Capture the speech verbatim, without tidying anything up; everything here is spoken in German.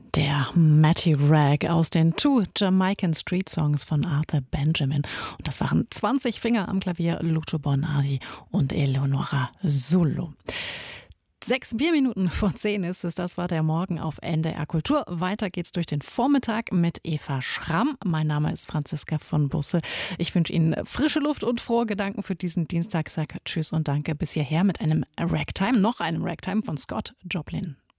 Der Matty Rag aus den Two Jamaican Street Songs von Arthur Benjamin. Und das waren zwanzig Finger am Klavier, Lucio Bonardi und Eleonora Sulu. Sechs, vier Minuten vor zehn ist es. Das war der Morgen auf N D R Kultur. Weiter geht's durch den Vormittag mit Eva Schramm. Mein Name ist Franziska von Busse. Ich wünsche Ihnen frische Luft und frohe Gedanken für diesen Dienstag. Sag Tschüss und danke bis hierher mit einem Ragtime, noch einem Ragtime von Scott Joplin.